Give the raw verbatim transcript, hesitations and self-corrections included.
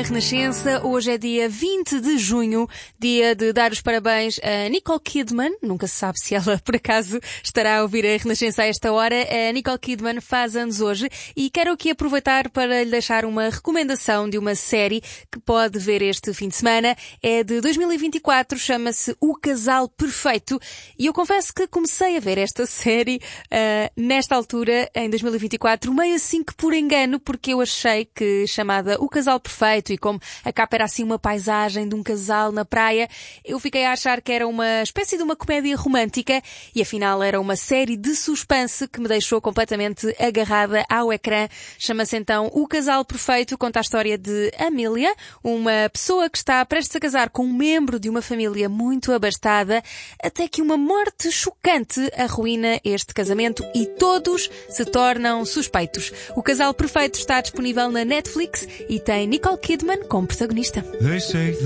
Renascença. Hoje é dia vinte de junho, dia de dar os parabéns a Nicole Kidman. Nunca se sabe se ela, por acaso, estará a ouvir a Renascença a esta hora. A Nicole Kidman faz anos hoje e quero aqui aproveitar para lhe deixar uma recomendação de uma série que pode ver este fim de semana. É de dois mil e vinte e quatro, chama-se O Casal Perfeito. E eu confesso que comecei a ver esta série uh, nesta altura, em dois mil e vinte e quatro, meio assim que por engano, porque eu achei que, chamada O Casal Perfeito, e como a capa era assim uma paisagem de um casal na praia, eu fiquei a achar que era uma espécie de uma comédia romântica e afinal era uma série de suspense que me deixou completamente agarrada ao ecrã. Chama-se então O Casal Perfeito, conta a história de Amelia, uma pessoa que está prestes a casar com um membro de uma família muito abastada, até que uma morte chocante arruína este casamento e todos se tornam suspeitos. O Casal Perfeito está disponível na Netflix e tem Nicole Kidman como protagonista.